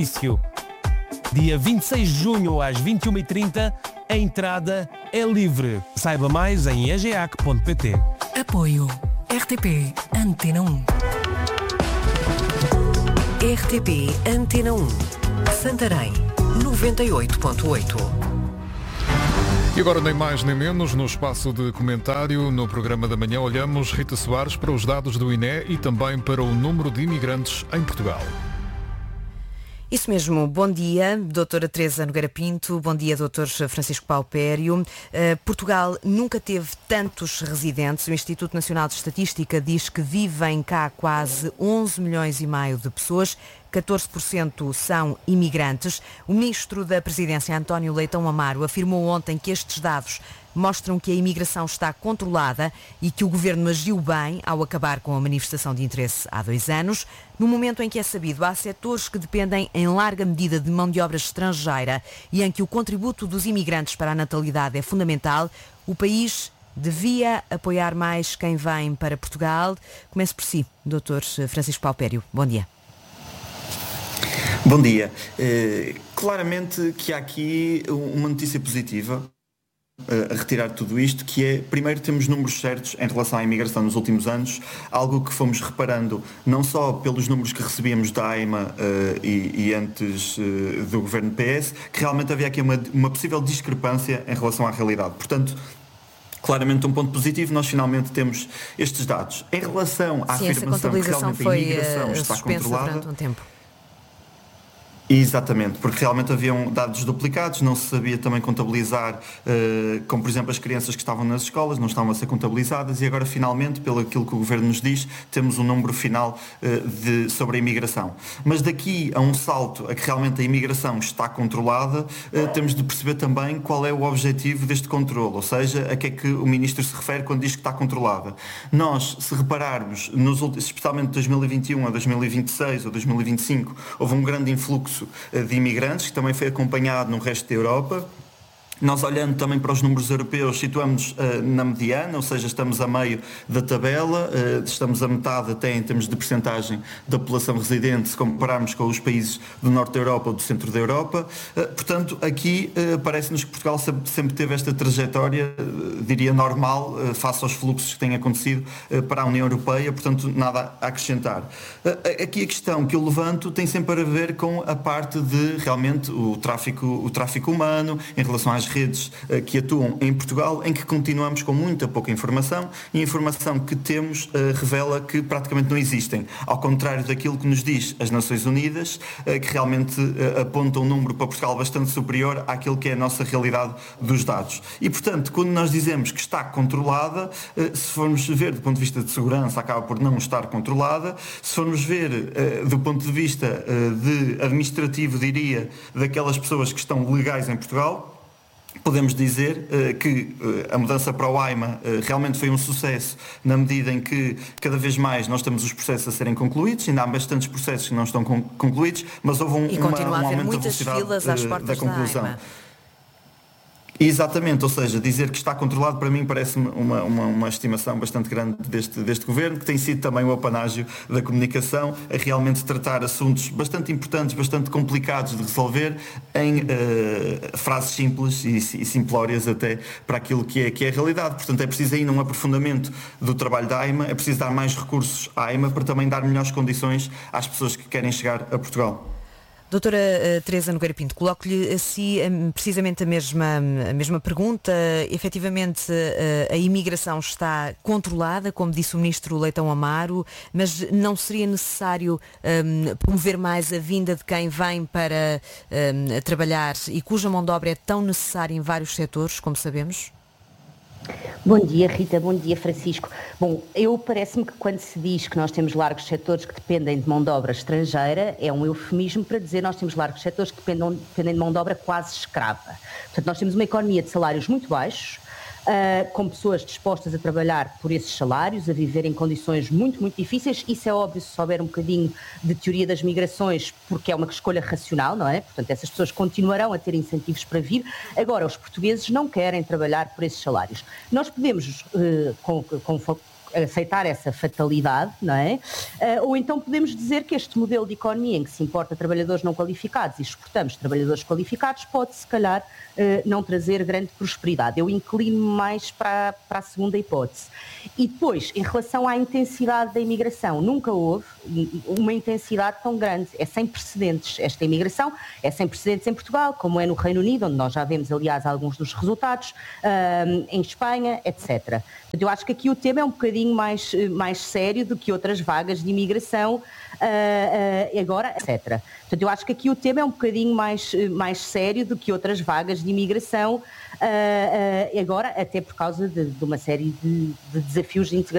Dia 26 de junho às 21h30, a entrada é livre. Saiba mais em egeac.pt. Apoio RTP Antena 1. RTP Antena 1. Santarém 98.8. E agora, nem mais nem menos, no espaço de comentário, no programa da manhã, olhamos, Rita Soares, para os dados do INE e também para o número de imigrantes em Portugal. Isso mesmo. Bom dia, doutora Teresa Nogueira Pinto. Bom dia, doutor Francisco Paupério. Portugal nunca teve tantos residentes. O Instituto Nacional de Estatística diz que vivem cá quase 11 milhões e meio de pessoas. 14% são imigrantes. O ministro da Presidência, António Leitão Amaro, afirmou ontem que estes dados mostram que a imigração está controlada e que o governo agiu bem ao acabar com a manifestação de interesse há 2 anos. No momento em que é sabido, há setores que dependem em larga medida de mão de obra estrangeira e em que o contributo dos imigrantes para a natalidade é fundamental, o país devia apoiar mais quem vem para Portugal. Comece por si, doutor Francisco Paupério. Bom dia. Bom dia. Claramente que há aqui uma notícia positiva a retirar tudo isto, que é, primeiro, temos números certos em relação à imigração nos últimos anos, algo que fomos reparando não só pelos números que recebíamos da AIMA e antes do governo PS, que realmente havia aqui uma possível discrepância em relação à realidade. Portanto, claramente um ponto positivo, nós finalmente temos estes dados. Em relação à afirmação que realmente a imigração está controlada durante um tempo. Exatamente, porque realmente haviam dados duplicados, não se sabia também contabilizar, como por exemplo as crianças que estavam nas escolas, não estavam a ser contabilizadas, e agora finalmente, pelo aquilo que o Governo nos diz, temos um número final sobre a imigração. Mas daqui a um salto a que realmente a imigração está controlada, temos de perceber também qual é o objetivo deste controle, ou seja, a que é que o Ministro se refere quando diz que está controlada. Nós, se repararmos, especialmente de 2021 a 2026 ou 2025, houve um grande influxo de imigrantes, que também foi acompanhado no resto da Europa. Nós, olhando também para os números europeus, situamos na mediana, ou seja, estamos a meio da tabela, estamos a metade até em termos de percentagem da população residente, se compararmos com os países do norte da Europa ou do centro da Europa. Portanto, aqui parece-nos que Portugal sempre teve esta trajetória, diria, normal, face aos fluxos que têm acontecido para a União Europeia, portanto, nada a acrescentar. Aqui a questão que eu levanto tem sempre a ver com a parte de, realmente, o tráfico humano, em relação às redes que atuam em Portugal, em que continuamos com muita pouca informação, e a informação que temos revela que praticamente não existem, ao contrário daquilo que nos diz as Nações Unidas, que realmente aponta um número para Portugal bastante superior àquilo que é a nossa realidade dos dados. E, portanto, quando nós dizemos que está controlada, se formos ver do ponto de vista de segurança, acaba por não estar controlada. Se formos ver do ponto de vista de administrativo, diria, daquelas pessoas que estão legais em Portugal, podemos dizer que a mudança para o AIMA realmente foi um sucesso, na medida em que cada vez mais nós temos os processos a serem concluídos, ainda há bastantes processos que não estão concluídos, mas houve um aumento da velocidade da conclusão. Exatamente, ou seja, dizer que está controlado, para mim parece-me uma estimação bastante grande deste governo, que tem sido também o apanágio da comunicação, a realmente tratar assuntos bastante importantes, bastante complicados de resolver, em frases simples e simplórias até para aquilo que é a realidade. Portanto, é preciso ainda um aprofundamento do trabalho da AIMA, é preciso dar mais recursos à AIMA para também dar melhores condições às pessoas que querem chegar a Portugal. Doutora Teresa Nogueira Pinto, coloco-lhe a si precisamente a mesma pergunta. Efetivamente, a imigração está controlada, como disse o ministro Leitão Amaro, mas não seria necessário promover mais a vinda de quem vem para trabalhar e cuja mão de obra é tão necessária em vários setores, como sabemos? Bom dia, Rita. Bom dia, Francisco. Bom, parece-me que quando se diz que nós temos largos setores que dependem de mão de obra estrangeira, é um eufemismo para dizer que nós temos largos setores que dependem de mão de obra quase escrava. Portanto, nós temos uma economia de salários muito baixos, com pessoas dispostas a trabalhar por esses salários, a viver em condições muito, muito difíceis. Isso é óbvio se souber um bocadinho de teoria das migrações, porque é uma escolha racional, não é? Portanto, essas pessoas continuarão a ter incentivos para vir. Agora, os portugueses não querem trabalhar por esses salários. Nós podemos aceitar essa fatalidade, não é? Ou então podemos dizer que este modelo de economia em que se importa trabalhadores não qualificados e exportamos trabalhadores qualificados pode, se calhar, não trazer grande prosperidade. Eu inclino-me mais para a segunda hipótese. E depois, em relação à intensidade da imigração, nunca houve uma intensidade tão grande. É sem precedentes. Esta imigração é sem precedentes em Portugal, como é no Reino Unido, onde nós já vemos, aliás, alguns dos resultados, em Espanha, etc. Eu acho que aqui o tema é um bocadinho mais sério do que outras vagas de imigração, agora, etc. Portanto, eu acho que aqui o tema é um bocadinho mais sério do que outras vagas de imigração, agora, até por causa de uma série de desafios de integração